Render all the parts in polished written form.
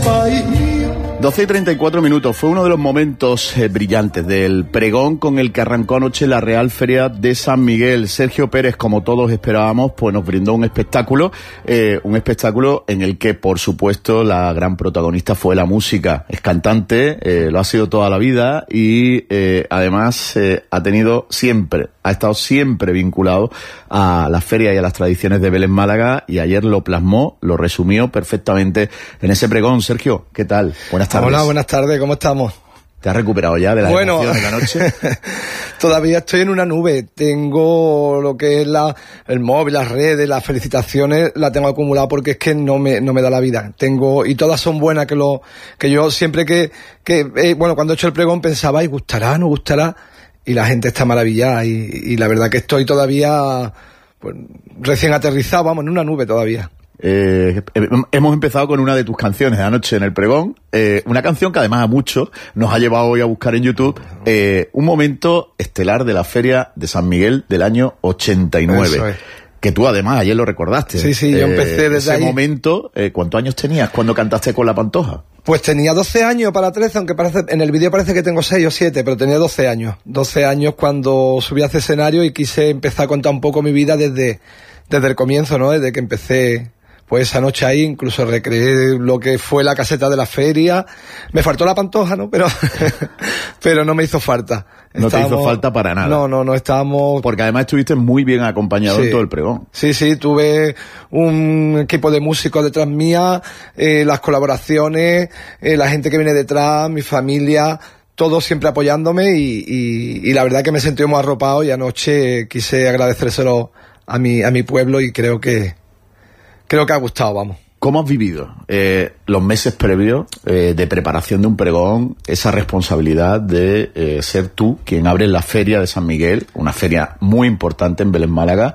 país mío. 12:34 fue uno de los momentos brillantes del pregón con el que arrancó anoche la Real Feria de San Miguel. Sergio Pérez, como todos esperábamos, pues nos brindó un espectáculo en el que, por supuesto, la gran protagonista fue la música. Es cantante, lo ha sido toda la vida y además ha estado siempre vinculado a la feria y a las tradiciones de Vélez Málaga, y ayer lo plasmó, lo resumió perfectamente en ese pregón. Sergio, ¿qué tal? Buenas tardes. Hola, buenas tardes, ¿cómo estamos? ¿Te has recuperado ya de la emoción de la noche? Todavía estoy en una nube. Tengo lo que es el móvil, las redes, las felicitaciones, la tengo acumulada porque es que no me da la vida. Y todas son buenas, que yo siempre cuando he hecho el pregón pensaba, ¿gustará, no gustará? Y la gente está maravillada y la verdad que estoy todavía pues, recién aterrizado, vamos, en una nube todavía. Hemos empezado con una de tus canciones de anoche en el pregón, una canción que además a muchos nos ha llevado hoy a buscar en YouTube, un momento estelar de la Feria de San Miguel del año 89. Eso es. Que tú además ayer lo recordaste. Sí, yo empecé desde ese ahí. Momento, ¿cuántos años tenías cuando cantaste con La Pantoja? Pues tenía 12 años para 13, aunque en el vídeo parece que tengo 6 o 7, pero tenía 12 años. 12 años cuando subí a ese escenario y quise empezar a contar un poco mi vida desde el comienzo, ¿no? Desde que empecé, pues esa noche ahí, incluso recreé lo que fue la caseta de la feria. Me faltó La Pantoja, ¿no? Pero no me hizo falta. No te hizo falta para nada. No, estábamos... Porque además estuviste muy bien acompañado en todo el pregón. Sí, tuve un equipo de músicos detrás mía, las colaboraciones, la gente que viene detrás, mi familia, todos siempre apoyándome y la verdad que me sentí muy arropado y anoche quise agradecérselo a mi pueblo y creo que ha gustado, vamos. ¿Cómo has vivido los meses previos de preparación de un pregón, esa responsabilidad de ser tú quien abre la Feria de San Miguel, una feria muy importante en Vélez Málaga,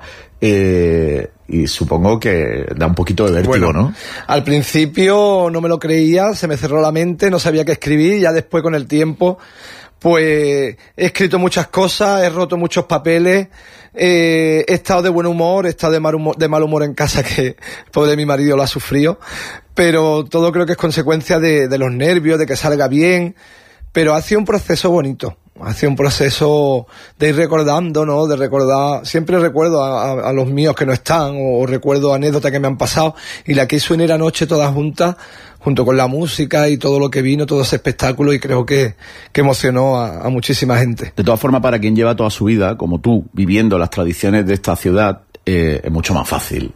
y supongo que da un poquito de vértigo, ¿no? Al principio no me lo creía, se me cerró la mente, no sabía qué escribir, ya después con el tiempo pues he escrito muchas cosas, he roto muchos papeles, he estado de buen humor, he estado de mal humor en casa, que pobre mi marido lo ha sufrido, pero todo creo que es consecuencia de los nervios, de que salga bien, pero ha sido un proceso bonito. Ha sido un proceso de ir recordando, ¿no? De recordar, siempre recuerdo a los míos que no están, o recuerdo anécdotas que me han pasado, y la que hizo en la noche todas juntas, junto con la música y todo lo que vino, todo ese espectáculo, y creo que emocionó a muchísima gente. De todas formas, para quien lleva toda su vida, como tú, viviendo las tradiciones de esta ciudad, es mucho más fácil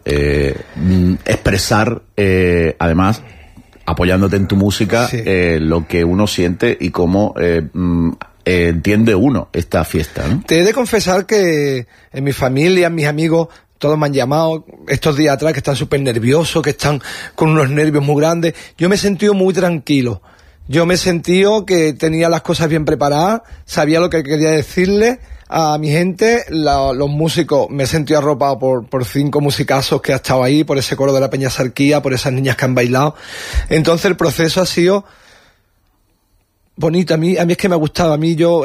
expresar, además, apoyándote en tu música, lo que uno siente y cómo entiende uno esta fiesta, ¿no? Te he de confesar que en mi familia, en mis amigos, todos me han llamado estos días atrás que están súper nerviosos, que están con unos nervios muy grandes. Yo me he sentido muy tranquilo. Yo me he sentido que tenía las cosas bien preparadas, sabía lo que quería decirle a mi gente. Los músicos, me he sentido arropado por 5 musicazos que ha estado ahí, por ese coro de la Peña Sarquía, por esas niñas que han bailado. Entonces el proceso ha sido bonito. A mí es que me ha gustado.